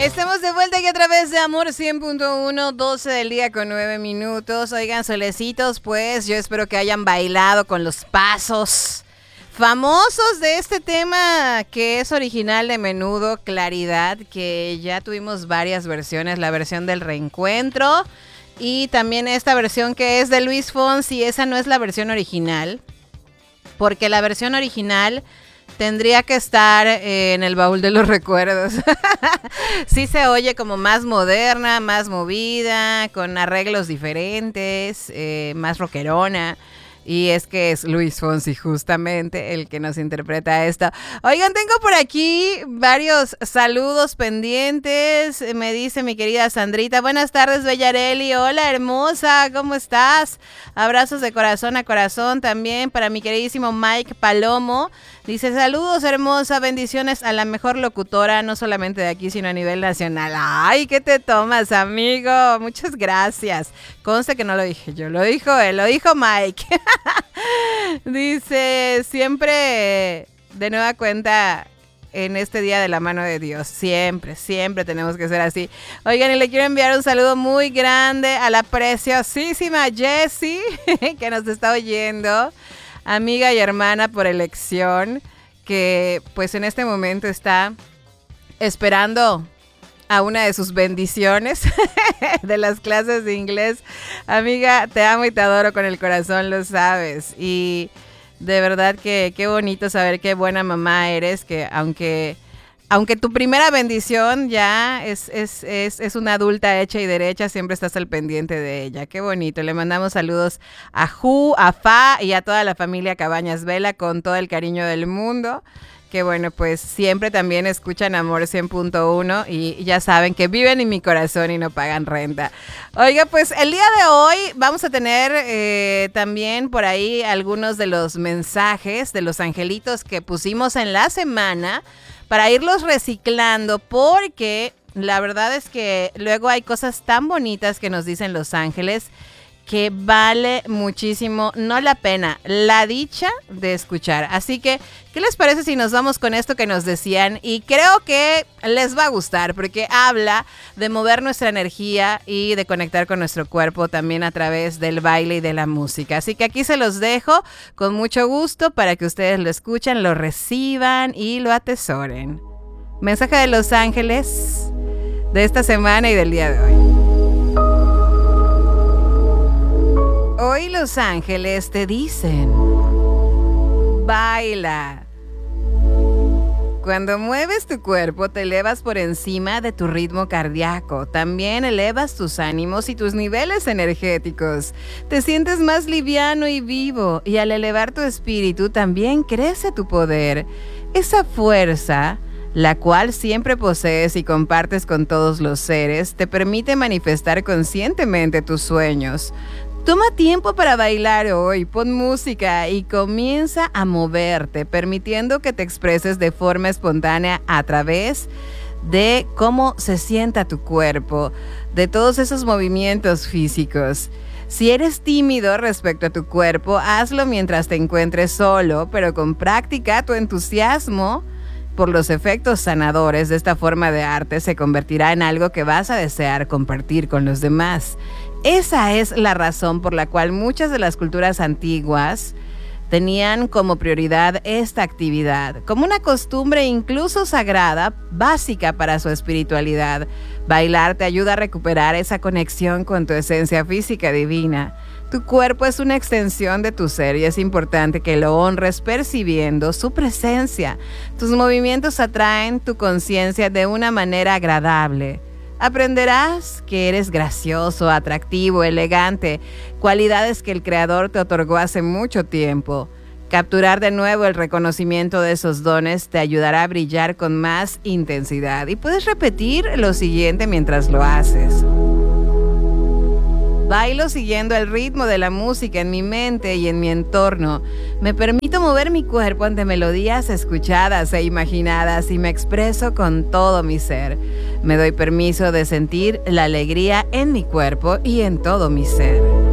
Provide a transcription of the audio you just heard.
Estamos de vuelta aquí a través de Amor 100.1, 12 del día con 9 minutos. Oigan, solecitos, pues yo espero que hayan bailado con los pasos famosos de este tema que es original de Menudo, Claridad, que ya tuvimos varias versiones, la versión del reencuentro y también esta versión que es de Luis Fonsi. Esa no es la versión original, porque la versión original tendría que estar en el baúl de los recuerdos. Sí se oye como más moderna, más movida, con arreglos diferentes, más rockerona. Y es que es Luis Fonsi justamente el que nos interpreta esto. Oigan, tengo por aquí varios saludos pendientes. Me dice mi querida Sandrita: buenas tardes, Bellarelli. Hola, hermosa, ¿cómo estás? Abrazos de corazón a corazón también para mi queridísimo Mike Palomo. Dice: saludos, hermosa, bendiciones a la mejor locutora, no solamente de aquí, sino a nivel nacional. Ay, ¿qué te tomas, amigo? Muchas gracias. Conste que no lo dije yo, lo dijo él, lo dijo Mike. Dice: siempre de nueva cuenta en este día de la mano de Dios. Siempre, siempre tenemos que ser así. Oigan, y le quiero enviar un saludo muy grande a la preciosísima Jessie, que nos está oyendo. Amiga y hermana por elección, que pues en este momento está esperando a una de sus bendiciones de las clases de inglés. Amiga, te amo y te adoro con el corazón, lo sabes. Y de verdad que qué bonito saber qué buena mamá eres, que aunque tu primera bendición ya es una adulta hecha y derecha, siempre estás al pendiente de ella. Qué bonito. Le mandamos saludos a Ju, a Fa y a toda la familia Cabañas Vela con todo el cariño del mundo. Que bueno, pues siempre también escuchan Amor 100.1 y ya saben que viven en mi corazón y no pagan renta. Oiga, pues el día de hoy vamos a tener también por ahí algunos de los mensajes de los angelitos que pusimos en la semana para irlos reciclando, porque la verdad es que luego hay cosas tan bonitas que nos dicen los ángeles que vale muchísimo, no la pena, la dicha de escuchar. Así que, ¿qué les parece si nos vamos con esto que nos decían? Y creo que les va a gustar, porque habla de mover nuestra energía y de conectar con nuestro cuerpo también a través del baile y de la música. Así que aquí se los dejo con mucho gusto para que ustedes lo escuchen, lo reciban y lo atesoren. Mensaje de los ángeles de esta semana y del día de hoy. Hoy los ángeles te dicen: baila. Cuando mueves tu cuerpo, te elevas por encima de tu ritmo cardíaco. También elevas tus ánimos y tus niveles energéticos. Te sientes más liviano y vivo, y al elevar tu espíritu también crece tu poder. Esa fuerza, la cual siempre posees y compartes con todos los seres, te permite manifestar conscientemente tus sueños. Toma tiempo para bailar hoy, pon música y comienza a moverte, permitiendo que te expreses de forma espontánea a través de cómo se sienta tu cuerpo, de todos esos movimientos físicos. Si eres tímido respecto a tu cuerpo, hazlo mientras te encuentres solo, pero con práctica tu entusiasmo por los efectos sanadores de esta forma de arte se convertirá en algo que vas a desear compartir con los demás. Esa es la razón por la cual muchas de las culturas antiguas tenían como prioridad esta actividad, como una costumbre incluso sagrada, básica para su espiritualidad. Bailar te ayuda a recuperar esa conexión con tu esencia física divina. Tu cuerpo es una extensión de tu ser y es importante que lo honres percibiendo su presencia. Tus movimientos atraen tu conciencia de una manera agradable. Aprenderás que eres gracioso, atractivo, elegante, cualidades que el Creador te otorgó hace mucho tiempo. Capturar de nuevo el reconocimiento de esos dones te ayudará a brillar con más intensidad. Y puedes repetir lo siguiente mientras lo haces. Bailo siguiendo el ritmo de la música en mi mente y en mi entorno. Me permito mover mi cuerpo ante melodías escuchadas e imaginadas y me expreso con todo mi ser. Me doy permiso de sentir la alegría en mi cuerpo y en todo mi ser.